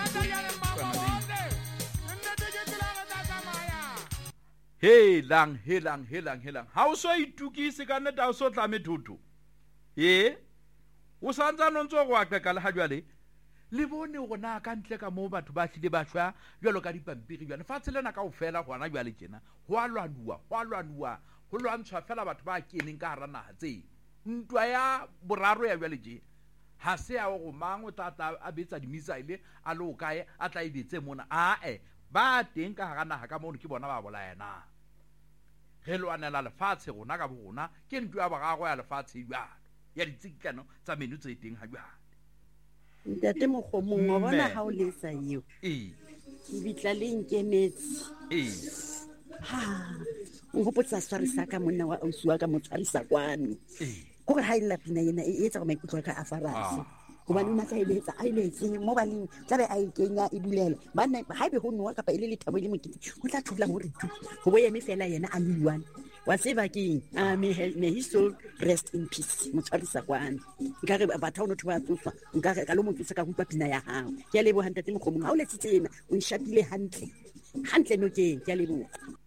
Helang. Ha o so itukise ka nna ta o so tla methuto. O santsa no ntse go aqeka le ha jwale. Le bone gona ka ntle ka mo batho ba hlile ba shwa jwalo ka dipampiri jwana fatshe lena ka ofela gona jwale tjena ho alwanwa ho lwantshwa fela batho ba keneng ka hara naha tse ntwa ya boraro ya jwale je ha se ya go mangwe tata a betsa dimisile a lo kae a tla ibetse mona ba teng ka hara naha ka mo ke bona ba bola yena ge lwanela lefatshe gona ka bona ke ntwa ya bagago ya lefatshe jwalo ya ditsikano tsa menu tse teng ha jwalo ntate mogomong wa bona ha o letsa eo ke bitla le nkemetse o hopotsa swarisa ka monna wa ausi wa ka motshwarisa kwano gore ha ila pina yena e etsa go maikutlo ka afarase gobane una tla eletsa a iletse mo baleng tlabe a ikenya e bulela bana ha be go nwa kapa ile le thabo le mokete go tla thola gore tu go boye me fela yena a le one wa tseba keng may his soul rest in peace motshwarisa kwano nkare batho no thuba tsofa nkare ka lo mo tsaka go pina ya hao ke a lebo hantate mogomong ha o letse tsena o ishapile hantle no ke a lebo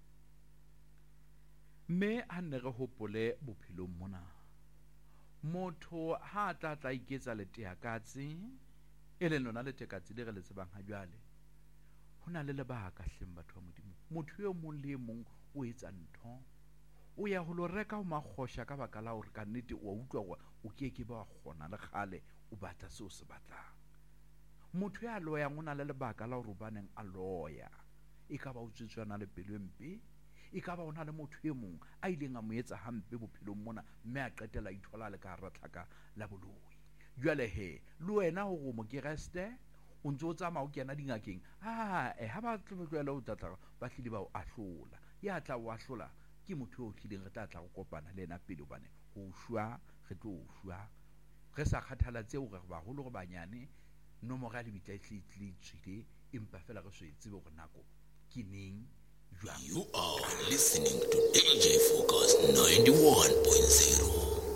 me a nne re hopole bophelong mona motho ha tla iketsa leteakatsi e le lona letekatsi le re le tsebang ha jwale hona le lebaka hleng batho ba modimo motho yo mong le mong o etsa ntho o ya ho lo reka o magosha ka baka la hore ka nnete o utlwa gore o ke ba gona le khale o batla se o se batlang motho ya loya ngona le lebaka la hore baneng a loya e ka ba o tsetswana le pelo empe e ka ba ona le motho e mong a ileng a moetsa hampe bophelong mona mme a qetela ithola le ka ratlhaka la boloi jwale he le wena go mo ke reste o ntse o tsama o kena dingakeng ha ba tlotlela o tlatla ba hlile ba o ahlola ya tla o ahlola ke motho o hlileng re tla go kopana le ena pele bane go shwa re tlo o shwa re sa kgathala tseo re ba holo go banyane nomoro ya lebitla itlile tswile empa fela re so etsebe go nako ke neng. You are listening to DJ Focus 91.0.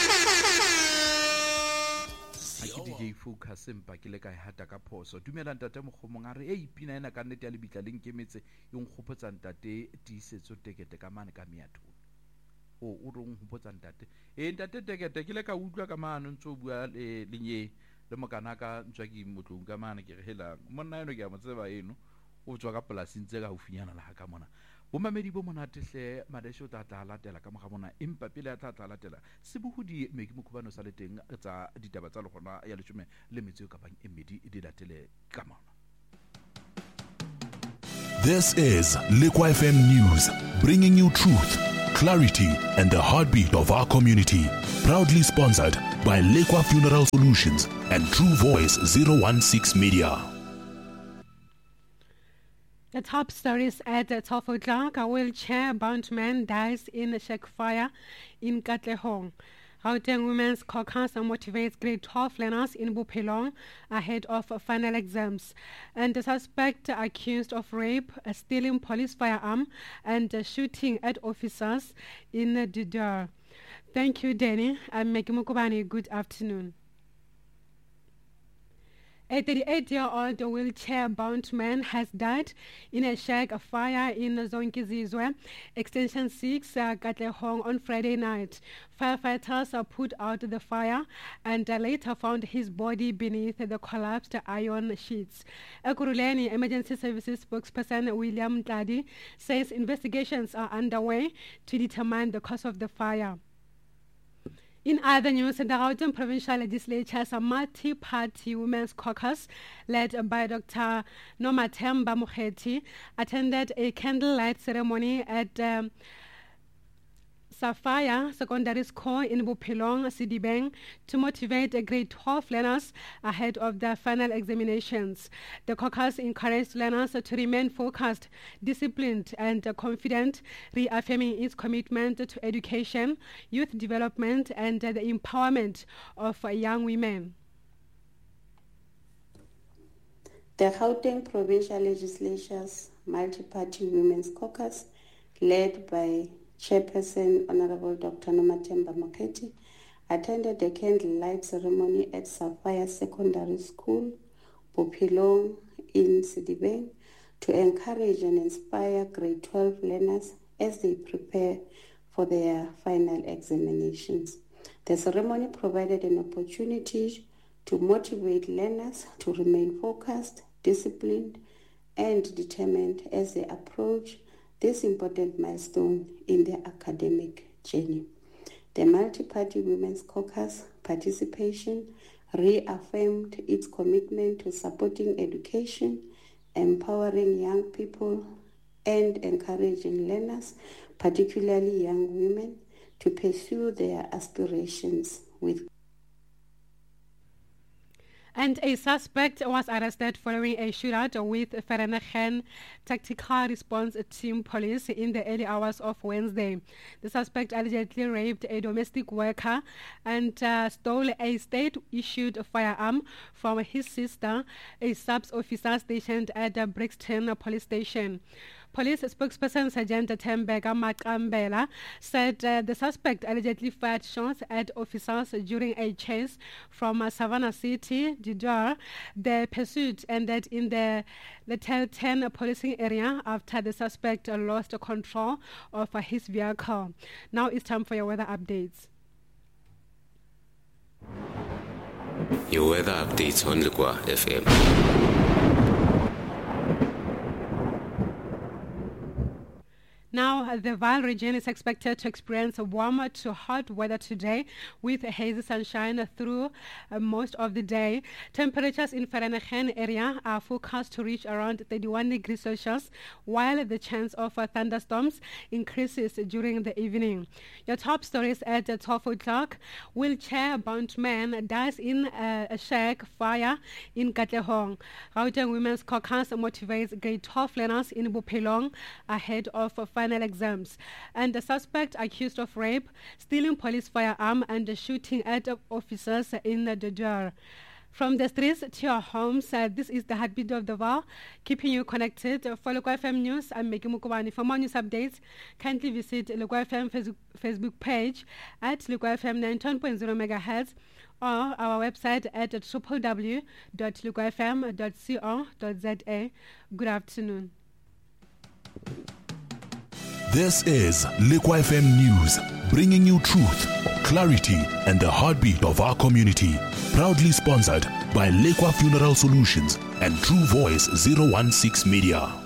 DJ Focus empa ke le ka hata ka phoso dumela ntate mogomong a re ipina ena ka nnete ya lebitla le nkemetse yo ngopotsa ntate tiisetso tekete ka mane ka meatho o re ngopotsa ntate ntate tekete ke le ka utlwa ka mane ntse o bua le nye le mokana ka ntswa ke motlong ka mane ke re hela monna eno ke a motseba eno o tswa ka polasing tse ga o finyana la ka mona bo mamedi bo monate hle madesho tla latela ka moga mona empa pele ya tla latela se bohudi me ke mokubano sa le teng tsa ditaba tsa le gona ya leshome le metso ka bang emedi di latele ka mona. This is Lekwa FM News, bringing you truth, clarity and the heartbeat of our community, proudly sponsored by Lekwa Funeral Solutions and True Voice 016 Media. The top stories at Tofotla, a wheelchair-bound man dies in a shack fire in Katlehong. Gauteng Women's Caucus motivates grade 12 learners in Bophelong ahead of final exams. And the suspect accused of rape, stealing police firearm, and shooting at officers in Dudar. Thank you, Danny. I'm Maggie Mukubani. Good afternoon. A 38-year-old wheelchair-bound man has died in a shack fire in Zonkizizwe, Extension 6, Katlehong on Friday night. Firefighters put out the fire and later found his body beneath the collapsed iron sheets. Ekurhuleni Emergency Services spokesperson William Tladi says investigations are underway to determine the cause of the fire. In other news, the Gauteng Provincial Legislature's multi-party women's caucus, led by Dr. Nomathemba Mokgethi, attended a candlelight ceremony at Sapphire Secondary School in Bophelong, Sidibeng, to motivate grade 12 learners ahead of their final examinations. The caucus encouraged learners to remain focused, disciplined, and confident, reaffirming its commitment to education, youth development, and the empowerment of young women. The Gauteng Provincial Legislature's multi-party women's caucus, led by Chairperson Honorable Dr. Nomathemba Mokgethi, attended the candlelight ceremony at Sapphire Secondary School, Bophelong, in Sedibeng to encourage and inspire grade 12 learners as they prepare for their final examinations. The ceremony provided an opportunity to motivate learners to remain focused, disciplined, and determined as they approach this important milestone in their academic journey. The Multi-Party Women's Caucus participation reaffirmed its commitment to supporting education, empowering young people, and encouraging learners, particularly young women, to pursue their aspirations with. And a suspect was arrested following a shootout with Vereeniging Tactical Response Team police in the early hours of Wednesday. The suspect allegedly raped a domestic worker and stole a state-issued firearm from his sister, a subs officer stationed at the Brixton police station. Police spokesperson Sergeant Thembeka Makambela said the suspect allegedly fired shots at officers during a chase from Savannah City, Didar. The pursuit ended in the Little 10 policing area after the suspect lost control of his vehicle. Now it's time for your weather updates. Your weather updates on Lekwa FM. Now, the Vaal region is expected to experience warmer to hot weather today with hazy sunshine through most of the day. Temperatures in Vereeniging area are forecast to reach around 31 degrees Celsius, while the chance of thunderstorms increases during the evening. Your top stories at 12 o'clock. Wheelchair-bound man dies in a shack fire in Katlehong. Gauteng Women's Caucus motivates grade 12 learners in Bophelong ahead of final exams. And the suspect accused of rape, stealing police firearm and shooting at officers in the Dodor. From the streets to your homes, this is the heartbeat of the Vaal, keeping you connected. For Lekwa FM News, I'm Meki Mukubani. For more news updates, kindly visit Lekwa FM Facebook page at Lekwa FM 910.0 MHz or our website at www.lekwafm.co.za. Good afternoon. This is Lekwa FM News, bringing you truth, clarity, and the heartbeat of our community. Proudly sponsored by Lekwa Funeral Solutions and True Voice 016 Media.